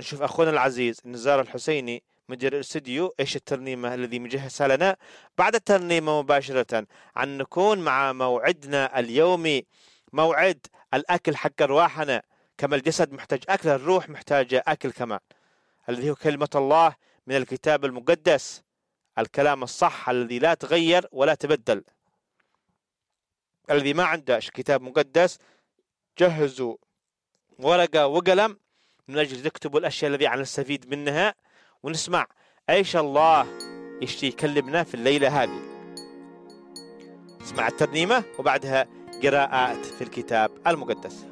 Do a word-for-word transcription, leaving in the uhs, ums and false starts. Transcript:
نشوف أخونا العزيز نزار الحسيني مدير الاستديو ايش الترنيمة الذي مجهزها لنا. بعد الترنيمة مباشرة عن نكون مع موعدنا اليومي، موعد الأكل حق أرواحنا. كما الجسد محتاج أكل، الروح محتاجة أكل كمان، الذي هو كلمة الله من الكتاب المقدس، الكلام الصح الذي لا تغير ولا تبدل. الذي ما عنده كتاب مقدس جهزوا ورقة وقلم من أجل تكتبوا الأشياء التي نستفيد منها، ونسمع ايش الله يشتي يكلمنا في الليلة هذه. اسمع الترنيمة وبعدها قراءات في الكتاب المقدس.